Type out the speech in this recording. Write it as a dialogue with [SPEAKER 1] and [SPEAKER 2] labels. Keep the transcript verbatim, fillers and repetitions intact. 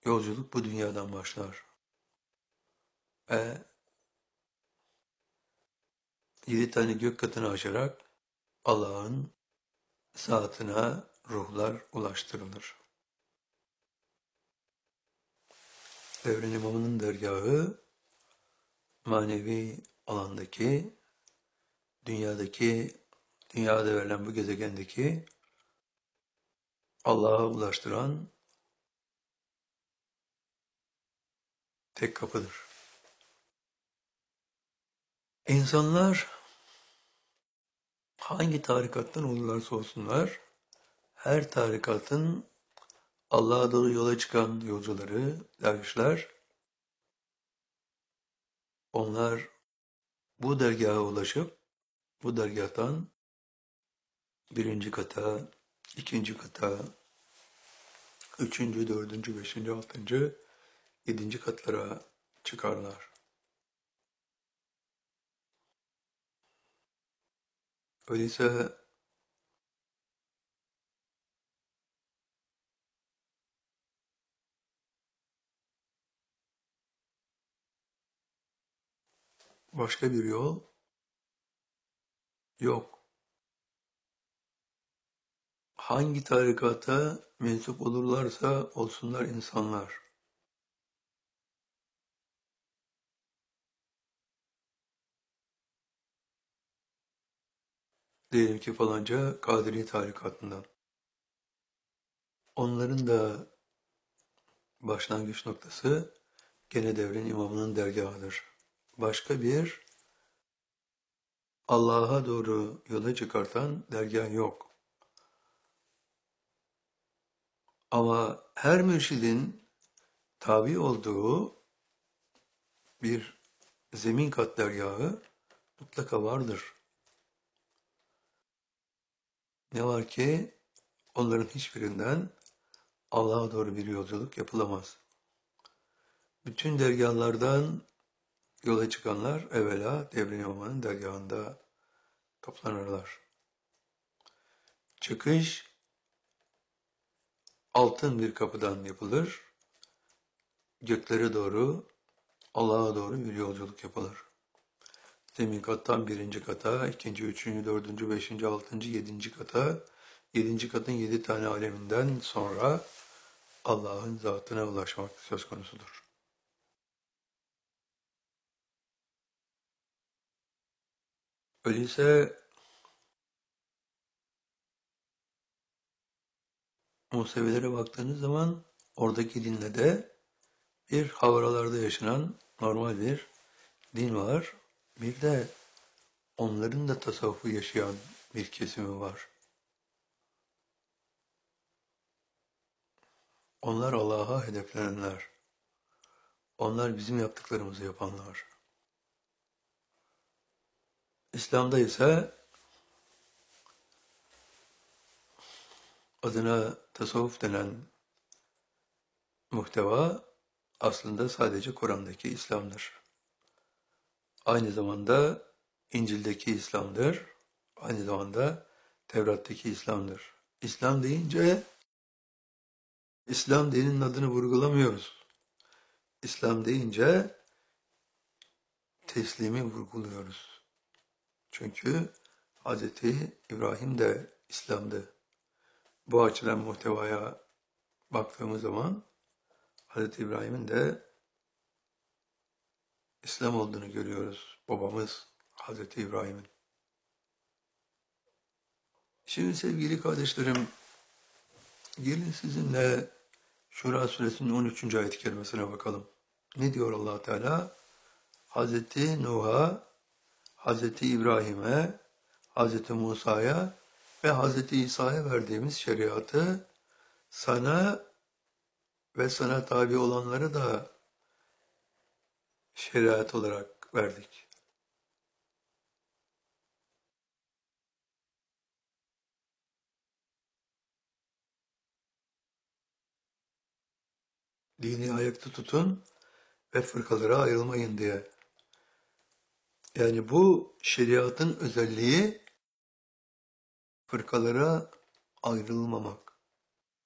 [SPEAKER 1] Yolculuk bu dünyadan başlar. Ve yedi tane gök katını aşarak Allah'ın zatına ruhlar ulaştırılır. Devran İmamı'nın dergahı manevi alandaki, dünyadaki, dünyada verilen bu gezegendeki Allah'a ulaştıran tek kapıdır. İnsanlar hangi tarikattan olurlarsa olsunlar, her tarikatın Allah'a doğru yola çıkan yolcuları, dervişler, onlar bu dergaha ulaşıp, bu dergahtan birinci kata, ikinci kata, üçüncü, dördüncü, beşinci, altıncı, yedinci katlara çıkarlar. Öyleyse başka bir yol yok. Hangi tarikata mensup olurlarsa olsunlar insanlar. Diyelim ki falanca Kadiri tarikatından. Onların da başlangıç noktası gene devrin imamının dergahıdır. Başka bir Allah'a doğru yola çıkartan dergah yok. Ama her mürşidin tabi olduğu bir zemin kat dergahı mutlaka vardır. Ne var ki onların hiçbirinden Allah'a doğru bir yolculuk yapılamaz. Bütün dergahlardan yola çıkanlar evvela devrin imamının dergahında toplanırlar. Çıkış altın bir kapıdan yapılır. Göklere doğru, Allah'a doğru bir yolculuk yapılır. Zemin kattan birinci kata, ikinci, üçüncü, dördüncü, beşinci, altıncı, yedinci kata, yedinci katın yedi tane aleminden sonra Allah'ın zatına ulaşmak söz konusudur. Öyleyse Musevilere baktığınız zaman oradaki dinle de bir havralarda yaşanan normal bir din var. Bir de onların da tasavvufu yaşayan bir kesimi var. Onlar Allah'a hedeflenenler. Onlar bizim yaptıklarımızı yapanlar. İslam'da ise adına tasavvuf denen muhteva aslında sadece Kur'an'daki İslam'dır. Aynı zamanda İncil'deki İslam'dır. Aynı zamanda Tevrat'taki İslam'dır. İslam deyince İslam dininin adını vurgulamıyoruz. İslam deyince teslimi vurguluyoruz. Çünkü Hz. İbrahim de İslam'dı. Bu açıdan muhtevaya baktığımız zaman Hz. İbrahim'in de İslam olduğunu görüyoruz. Babamız Hz. İbrahim'in. Şimdi sevgili kardeşlerim, gelin sizinle Şura suresinin on üçüncü ayet-i kerimesine bakalım. Ne diyor Allah Teala? Hz. Nuh'a, Hz. İbrahim'e, Hz. Musa'ya ve Hz. İsa'ya verdiğimiz şeriatı sana ve sana tabi olanlara da şeriat olarak verdik. Dini ayakta tutun ve fırkalara ayrılmayın diye. Yani bu şeriatın özelliği fırkalara ayrılmamak.